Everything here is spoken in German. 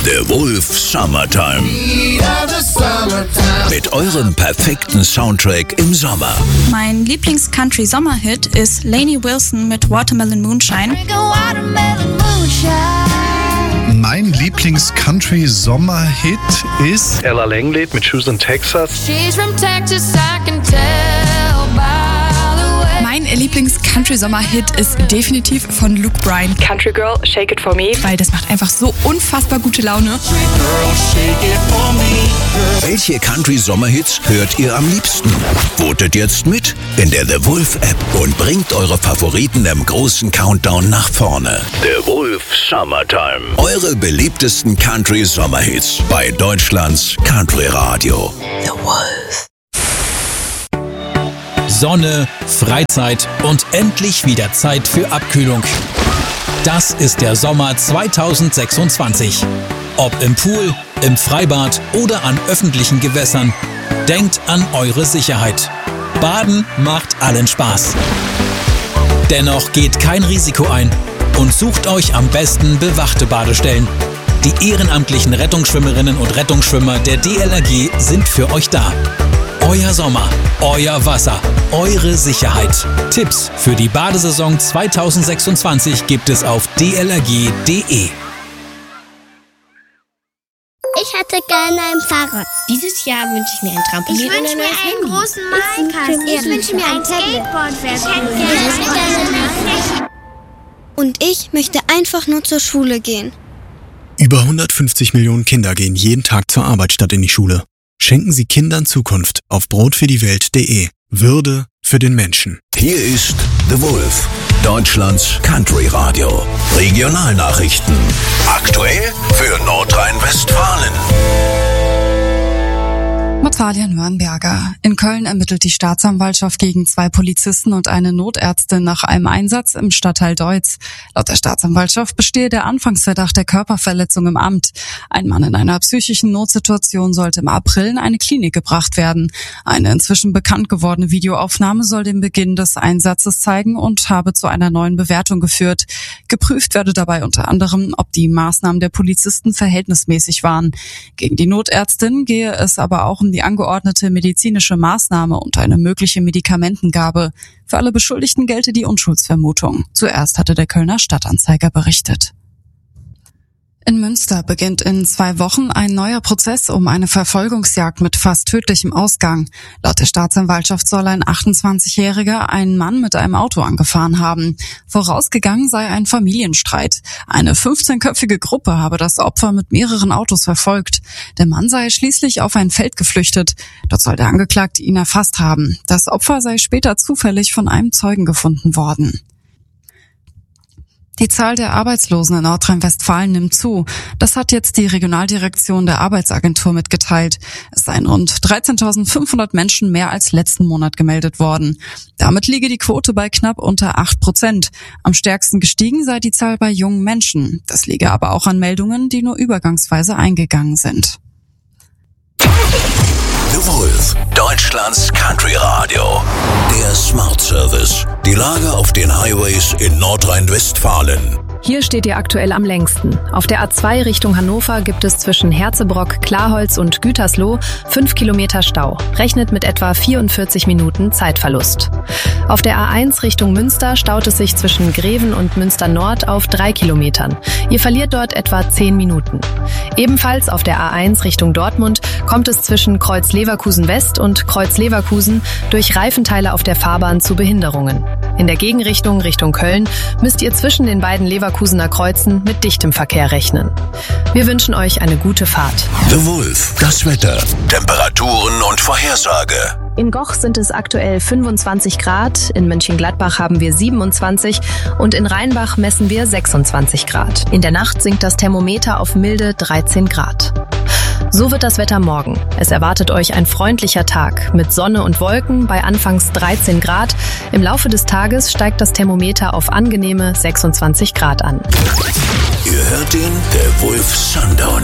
The Wolf Summertime. Mit eurem perfekten Soundtrack im Sommer. Mein Lieblings-Country-Sommerhit ist Lainey Wilson mit Watermelon Moonshine. Mein Lieblings-Country-Sommerhit ist Ella Langley mit Shoes in Texas. Mein Lieblings-Country-Sommer-Hit ist definitiv von Luke Bryan. Country Girl, Shake It For Me. Weil das macht einfach so unfassbar gute Laune. Welche Country-Sommerhits hört ihr am liebsten? Votet jetzt mit in der The Wolf App und bringt eure Favoriten im großen Countdown nach vorne. The Wolf Summertime. Eure beliebtesten Country-Sommerhits bei Deutschlands Country Radio. The Wolf. Sonne, Freizeit und endlich wieder Zeit für Abkühlung. Das ist der Sommer 2026. Ob im Pool, im Freibad oder an öffentlichen Gewässern, denkt an eure Sicherheit. Baden macht allen Spaß. Dennoch geht kein Risiko ein und sucht euch am besten bewachte Badestellen. Die ehrenamtlichen Rettungsschwimmerinnen und Rettungsschwimmer der DLRG sind für euch da. Euer Sommer, euer Wasser, eure Sicherheit. Tipps für die Badesaison 2026 gibt es auf dlrg.de. Ich hätte gerne ein Fahrrad. Dieses Jahr wünsche ich mir ein Trampolin. Ich wünsche mir einen großen Malkasten. Ich wünsche mir ein Skateboard. Und ich möchte einfach nur zur Schule gehen. Über 150 Millionen Kinder gehen jeden Tag zur Arbeit statt in die Schule. Schenken Sie Kindern Zukunft auf brotfürdiewelt.de. Würde für den Menschen. Hier ist The Wolf, Deutschlands Country Radio. Regionalnachrichten. Aktuell für Nordrhein-Westfalen. Natalia Nürnberger. In Köln ermittelt die Staatsanwaltschaft gegen 2 Polizisten und eine Notärztin nach einem Einsatz im Stadtteil Deutz. Laut der Staatsanwaltschaft bestehe der Anfangsverdacht der Körperverletzung im Amt. Ein Mann in einer psychischen Notsituation sollte im April in eine Klinik gebracht werden. Eine inzwischen bekannt gewordene Videoaufnahme soll den Beginn des Einsatzes zeigen und habe zu einer neuen Bewertung geführt. Geprüft werde dabei unter anderem, ob die Maßnahmen der Polizisten verhältnismäßig waren. Gegen die Notärztin gehe es aber auch um die angeordnete medizinische Maßnahme und eine mögliche Medikamentengabe. Für alle Beschuldigten gelte die Unschuldsvermutung. Zuerst hatte der Kölner Stadtanzeiger berichtet. In Münster beginnt in 2 Wochen ein neuer Prozess um eine Verfolgungsjagd mit fast tödlichem Ausgang. Laut der Staatsanwaltschaft soll ein 28-Jähriger einen Mann mit einem Auto angefahren haben. Vorausgegangen sei ein Familienstreit. Eine 15-köpfige Gruppe habe das Opfer mit mehreren Autos verfolgt. Der Mann sei schließlich auf ein Feld geflüchtet. Dort soll der Angeklagte ihn erfasst haben. Das Opfer sei später zufällig von einem Zeugen gefunden worden. Die Zahl der Arbeitslosen in Nordrhein-Westfalen nimmt zu. Das hat jetzt die Regionaldirektion der Arbeitsagentur mitgeteilt. Es seien rund 13.500 Menschen mehr als letzten Monat gemeldet worden. Damit liege die Quote bei knapp unter 8%. Am stärksten gestiegen sei die Zahl bei jungen Menschen. Das liege aber auch an Meldungen, die nur übergangsweise eingegangen sind. The Wolf, Deutschlands Country Radio. Der Smart Service. Die Lage auf den Highways in Nordrhein-Westfalen. Hier steht ihr aktuell am längsten. Auf der A2 Richtung Hannover gibt es zwischen Herzebrock, Klarholz und Gütersloh 5 Kilometer Stau. Rechnet mit etwa 44 Minuten Zeitverlust. Auf der A1 Richtung Münster staut es sich zwischen Greven und Münster Nord auf 3 Kilometern. Ihr verliert dort etwa 10 Minuten. Ebenfalls auf der A1 Richtung Dortmund kommt es zwischen Kreuz Leverkusen West und Kreuz Leverkusen durch Reifenteile auf der Fahrbahn zu Behinderungen. In der Gegenrichtung Richtung Köln müsst ihr zwischen den beiden Leverkusener Kreuzen mit dichtem Verkehr rechnen. Wir wünschen euch eine gute Fahrt. The Wolf, das Wetter, Temperaturen und Vorhersage. In Goch sind es aktuell 25 Grad, in Mönchengladbach haben wir 27 und in Rheinbach messen wir 26 Grad. In der Nacht sinkt das Thermometer auf milde 13 Grad. So wird das Wetter morgen. Es erwartet euch ein freundlicher Tag mit Sonne und Wolken bei anfangs 13 Grad. Im Laufe des Tages steigt das Thermometer auf angenehme 26 Grad an. Ihr hört den The Wolf Sundown.